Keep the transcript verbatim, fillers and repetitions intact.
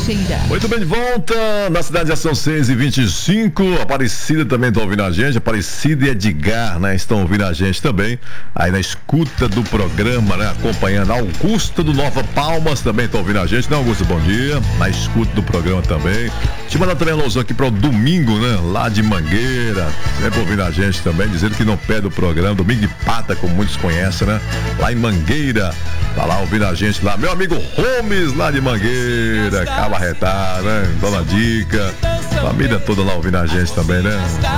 Teixeira. Muito bem, de volta na cidade, já são seis e vinte e cinco. Aparecida também está ouvindo a gente. Aparecida e Edgar, né? Estão ouvindo a gente também. Aí na escuta do programa, né? Acompanhando. Augusta do Nova Palmas também está ouvindo a gente, né, Augusta? Bom dia. Na escuta do programa também. Te mandar também a alusão aqui para o domingo, né? Lá de Mangueira. Sempre ouvindo a gente também, dizendo que não perde o programa. Domingo de Pata, como muitos conhecem, né? Lá em Mangueira. Tá lá ouvindo a gente lá. Meu amigo Holmes, lá de Mangueira. Cabarretá, né? Dona Dica. Família toda lá ouvindo a gente também, né?